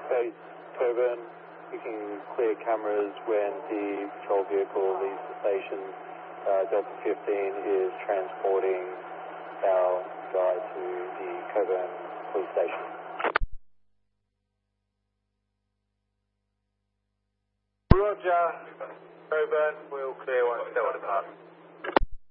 Base Coburn, you can clear cameras when the patrol vehicle leaves the station. Delta 15 is transporting our guy to the Coburn police station. Roger, Coburn, we'll clear once dealt with the